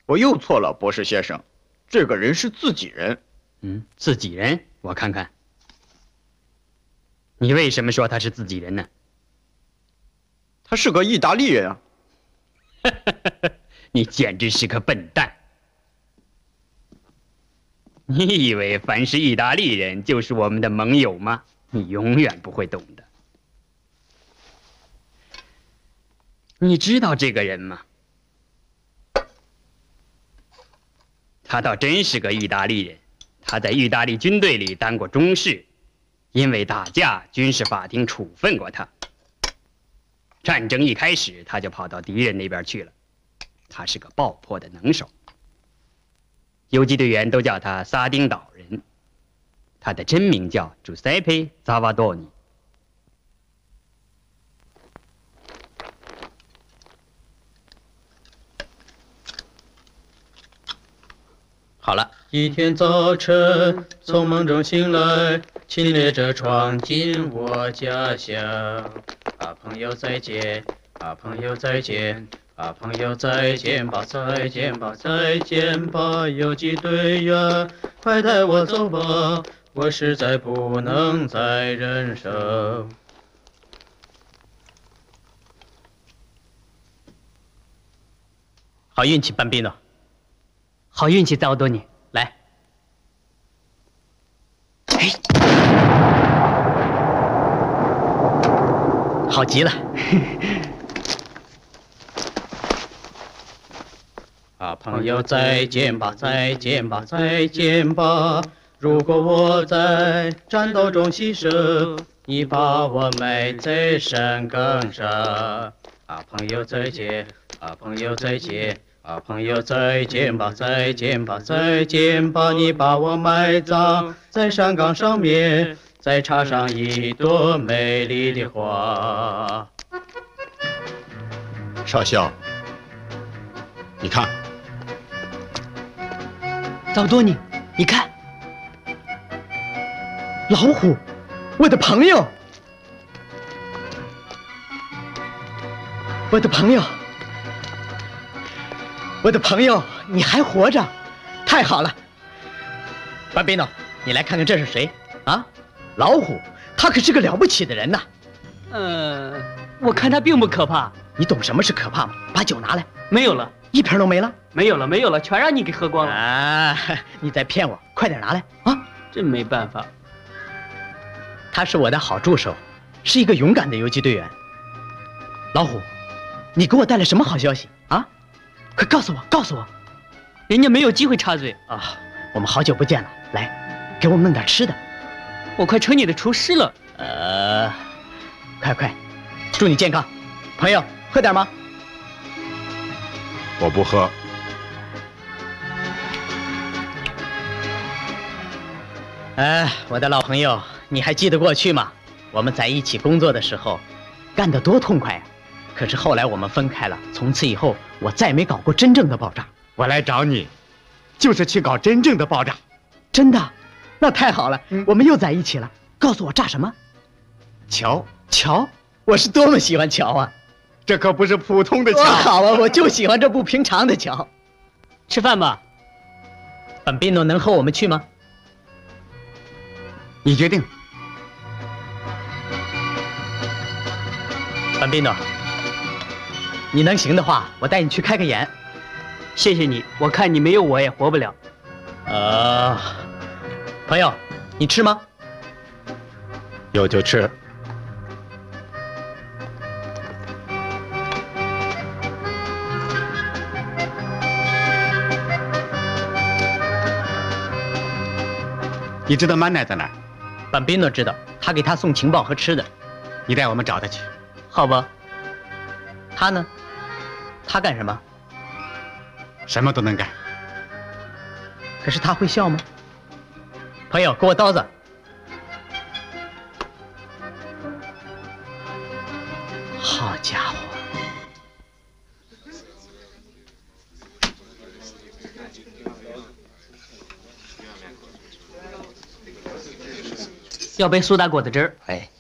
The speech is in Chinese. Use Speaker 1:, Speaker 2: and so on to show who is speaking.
Speaker 1: 我又错了，博士先生，这个人是自己人。
Speaker 2: 自己人，我看看。你为什么说他是自己人呢？
Speaker 1: 他是个意大利人啊！
Speaker 2: 你简直是个笨蛋！你以为凡是意大利人就是我们的盟友吗？你永远不会懂的。你知道这个人吗？他倒真是个意大利人，他在意大利军队里当过中士，因为打架，军事法庭处分过他。战争一开始，他就跑到敌人那边去了。他是个爆破的能手，游击队员都叫他撒丁岛人。他的真名叫朱塞佩·扎瓦多尼。
Speaker 3: 好了，一天早晨从梦中醒来，侵略者闯进我家乡。啊，朋友再见，啊，朋友再见，啊，朋友再见吧，再见吧，再见吧，游击队员，快带我走吧，我实在不能再忍受。好运气，班宾诺。
Speaker 2: 好运气，扎多尼，
Speaker 3: 来。
Speaker 2: 哎，
Speaker 3: 好极了。啊，朋友再见吧，再见吧，再见吧。如果我在战斗中牺牲，你把我埋在山岗上。啊，朋友再见，啊，朋友再见。啊，朋友再见吧，再见吧，再见吧！你把我埋葬在山岗上面，再插上一朵美丽的花。
Speaker 4: 少校，你看，
Speaker 5: 扎多尼，你看，老虎，我的朋友，我的朋友。我的朋友，你还活着，太好了！
Speaker 3: 班宾诺，你来看看这是谁啊？
Speaker 5: 老虎，他可是个了不起的人呐。
Speaker 2: 我看他并不可怕。
Speaker 5: 你懂什么是可怕吗？把酒拿来。
Speaker 2: 没有了，
Speaker 5: 一瓶都没了。
Speaker 2: 没有了，没有了，全让你给喝光了。
Speaker 5: 啊！你在骗我，快点拿来啊！
Speaker 2: 真没办法。
Speaker 5: 他是我的好助手，是一个勇敢的游击队员。老虎，你给我带来什么好消息啊？快告诉我，告诉我！
Speaker 2: 人家没有机会插嘴
Speaker 5: 啊！我们好久不见了，来，给我们弄点吃的。
Speaker 2: 我快成你的厨师了。
Speaker 5: 快，祝你健康，朋友，喝点吗？
Speaker 4: 我不喝。
Speaker 5: 我的老朋友，你还记得过去吗？我们在一起工作的时候，干得多痛快呀！可是后来我们分开了，从此以后我再没搞过真正的爆炸。
Speaker 4: 我来找你，就是去搞真正的爆炸。
Speaker 5: 真的？那太好了，我们又在一起了。告诉我炸什么？
Speaker 4: 桥？
Speaker 5: 我是多么喜欢桥啊！
Speaker 4: 这可不是普通的桥。
Speaker 5: 好啊，我就喜欢这不平常的桥。
Speaker 2: 吃饭吧。
Speaker 5: 班宾诺能和我们去吗？
Speaker 4: 你决定。
Speaker 5: 班宾诺。你能行的话，我带你去开个眼。
Speaker 2: 谢谢你，我看你没有我也活不了。
Speaker 5: 朋友，你吃吗？
Speaker 4: 有就吃。你知道曼奈在哪儿？
Speaker 5: 班宾诺知道，他给他送情报和吃的。
Speaker 4: 你带我们找他去。
Speaker 5: 好吧。他呢？他干什么？
Speaker 4: 什么都能干。
Speaker 5: 可是他会笑吗？朋友，给我刀子。好家伙！
Speaker 2: 要杯苏打果子汁儿。
Speaker 5: 哎。